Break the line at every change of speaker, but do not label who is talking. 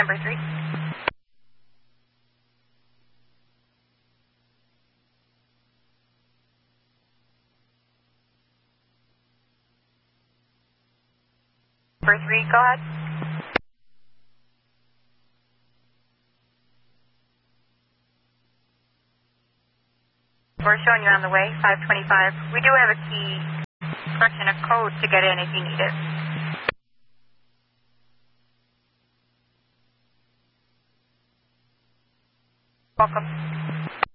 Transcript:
number 3. Number 3, go ahead. We're showing you on the way, 525. We do have a key, correction, a code to get in if you need it. Welcome.